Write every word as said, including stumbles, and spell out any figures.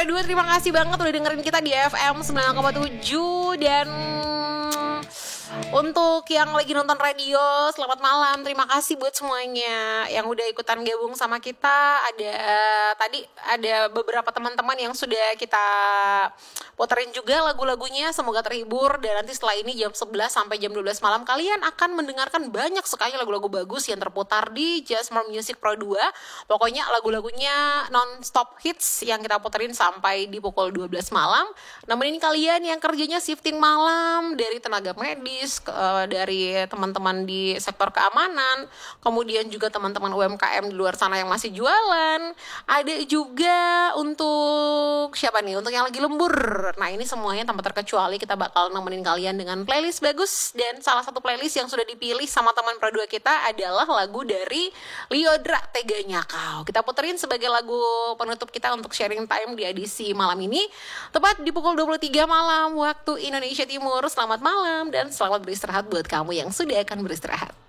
Pro dua, terima kasih banget udah dengerin kita di F M sembilan koma tujuh. Dan untuk yang lagi nonton radio, selamat malam. Terima kasih buat semuanya yang udah ikutan gabung sama kita. Ada tadi ada beberapa teman-teman yang sudah kita puterin juga lagu-lagunya. Semoga terhibur. Dan nanti setelah ini jam sebelas sampai jam dua belas malam kalian akan mendengarkan banyak sekali lagu-lagu bagus yang terputar di Just More Music Pro dua. Pokoknya lagu-lagunya non-stop hits yang kita puterin sampai di pukul dua belas malam. Nemenin kalian yang kerjanya shifting malam, dari tenaga medis, ke, uh, dari teman-teman di sektor keamanan, kemudian juga teman-teman U M K M di luar sana yang masih jualan. Ada juga untuk siapa nih? Untuk yang lagi lembur. Nah, ini semuanya tanpa terkecuali kita bakal nemenin kalian dengan playlist bagus. Dan salah satu playlist yang sudah dipilih sama teman Pro dua kita adalah lagu dari Lyodra, Teganya Kau. Kita puterin sebagai lagu penutup kita untuk sharing time di edisi malam ini, tepat di pukul dua puluh tiga malam waktu Indonesia Timur. Selamat malam dan selamat beristirahat buat kamu yang sudah akan beristirahat.